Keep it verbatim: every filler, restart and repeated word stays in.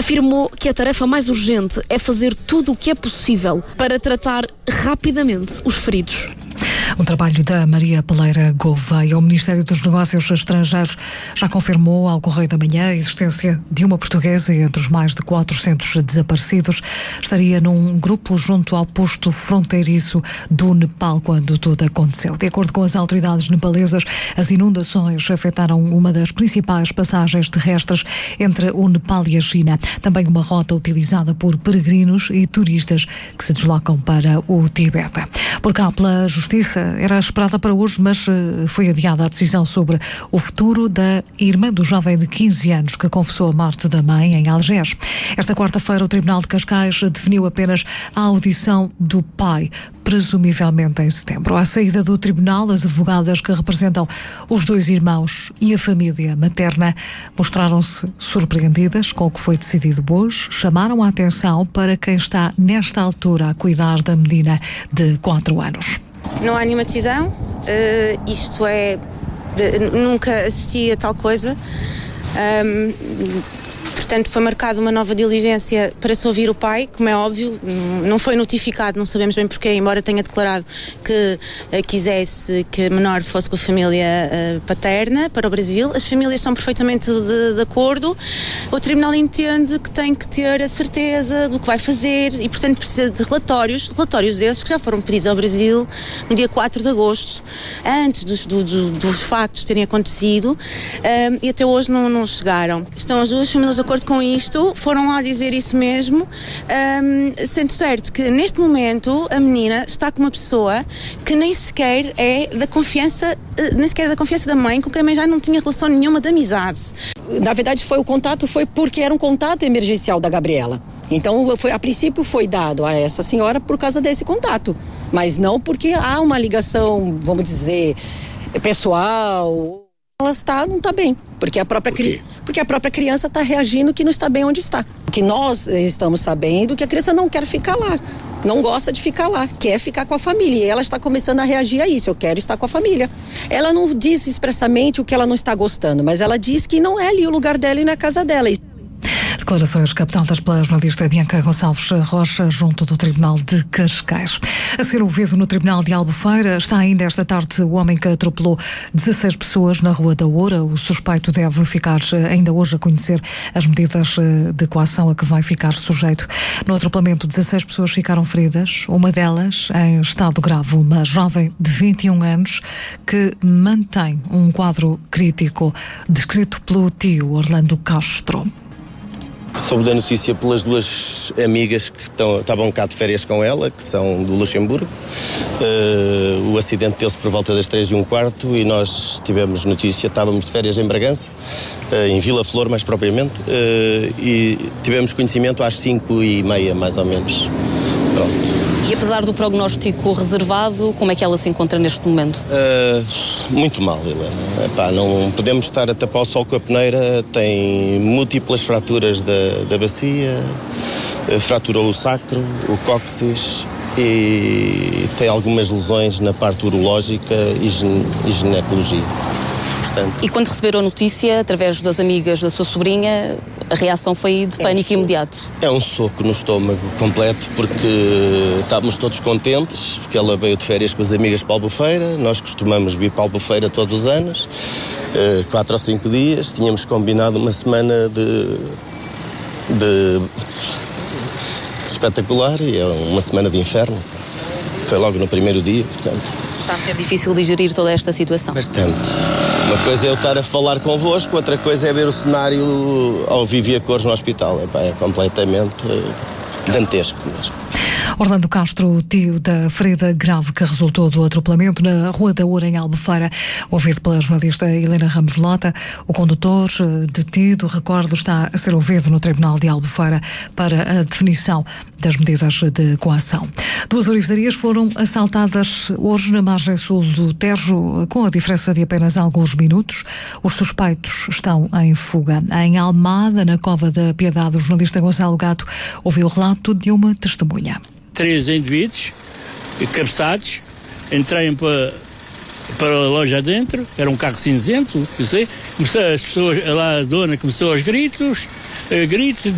afirmou que a tarefa mais urgente é fazer tudo o que é possível para tratar rapidamente os feridos. Um trabalho da Maria Peleira Gouveia. O Ministério dos Negócios Estrangeiros já confirmou ao Correio da Manhã a existência de uma portuguesa entre os mais de quatrocentos desaparecidos. Estaria num grupo junto ao posto fronteiriço do Nepal quando tudo aconteceu. De acordo com as autoridades nepalesas, as inundações afetaram uma das principais passagens terrestres entre o Nepal e a China. Também uma rota utilizada por peregrinos e turistas que se deslocam para o Tibete. Por cá, pela Justiça, era esperada para hoje, mas foi adiada a decisão sobre o futuro da irmã do jovem de quinze anos que confessou a morte da mãe em Algés. Esta quarta-feira, o Tribunal de Cascais definiu apenas a audição do pai, presumivelmente em setembro. À saída do tribunal, as advogadas que representam os dois irmãos e a família materna mostraram-se surpreendidas com o que foi decidido hoje. Chamaram a atenção para quem está, nesta altura, a cuidar da menina de quatro anos. Não há nenhuma decisão, uh, isto é, de, nunca assisti a tal coisa, um, portanto foi marcada uma nova diligência para se ouvir o pai, como é óbvio, não foi notificado, não sabemos bem porquê, embora tenha declarado que uh, quisesse que a menor fosse com a família uh, paterna para o Brasil. As famílias estão perfeitamente de, de acordo, o Tribunal entende que tem que ter a certeza do que vai fazer e, portanto, precisa de relatórios, relatórios desses que já foram pedidos ao Brasil no dia quatro de agosto, antes dos, do, do, dos factos terem acontecido, um, e até hoje não, não chegaram. Estão as duas famílias de acordo com isto, foram lá dizer isso mesmo, um, sendo certo que neste momento a menina está com uma pessoa que nem sequer é da confiança, nem sequer é da confiança da mãe, com quem a mãe já não tinha relação nenhuma de amizade. Na verdade, foi o contato foi porque era um contato emergencial da Gabriela. Então, foi, a princípio foi dado a essa senhora por causa desse contato, mas não porque há uma ligação, vamos dizer, pessoal. Ela está, não está bem, porque a própria, cri... porque a própria criança está reagindo que não está bem onde está. Porque nós estamos sabendo que a criança não quer ficar lá, não gosta de ficar lá, quer ficar com a família. E ela está começando a reagir a isso, eu quero estar com a família. Ela não diz expressamente o que ela não está gostando, mas ela diz que não é ali o lugar dela e na casa dela. Declarações captadas pela jornalista Bianca Gonçalves Rocha junto do Tribunal de Cascais. A ser ouvido no Tribunal de Albufeira está ainda esta tarde o homem que atropelou dezasseis pessoas na Rua da Oura. O suspeito deve ficar ainda hoje a conhecer as medidas de coação a que vai ficar sujeito. No atropelamento, dezasseis pessoas ficaram feridas, uma delas em estado grave, uma jovem de vinte e um anos que mantém um quadro crítico, descrito pelo tio Orlando Castro. Soube da notícia pelas duas amigas que estão, estavam cá de férias com ela, que são do Luxemburgo. Uh, o acidente deu-se por volta das três e um quarto e nós tivemos notícia, estávamos de férias em Bragança, uh, em Vila Flor mais propriamente, uh, e tivemos conhecimento às cinco e meia mais ou menos. Pronto. E apesar do prognóstico reservado, como é que ela se encontra neste momento? Uh, muito mal, Helena. Epá, não podemos estar a tapar o sol com a peneira. Tem múltiplas fraturas da, da bacia, uh, fraturou o sacro, o cóccix e tem algumas lesões na parte urológica e, gine, e ginecologia. Portanto, e quando receberam a notícia, através das amigas da sua sobrinha, a reação foi de pânico é um imediato? É um soco no estômago completo, porque estávamos todos contentes, porque ela veio de férias com as amigas para Albufeira. Nós costumamos vir para Albufeira todos os anos, uh, quatro ou cinco dias. Tínhamos combinado uma semana de, de espetacular e é uma semana de inferno. Foi logo no primeiro dia, portanto. Está a ser difícil digerir toda esta situação? Bastante. Uma coisa é eu estar a falar convosco, outra coisa é ver o cenário ao vivo e a cores no hospital. É, é completamente dantesco mesmo. Orlando Castro, tio da ferida grave que resultou do atropelamento na Rua da Oura, em Albufeira, ouvido pela jornalista Helena Ramos Lota. O condutor detido, recordo, está a ser ouvido no Tribunal de Albufeira para a definição das medidas de coação. Duas orivarias foram assaltadas hoje na margem sul do Tejo, com a diferença de apenas alguns minutos. Os suspeitos estão em fuga. Em Almada, na Cova da Piedade, o jornalista Gonçalo Gato ouviu o relato de uma testemunha. Três indivíduos, cabeçados, entraram para, para a loja dentro, era um carro cinzento, eu sei, começou as pessoas, lá a dona começou aos gritos, gritos,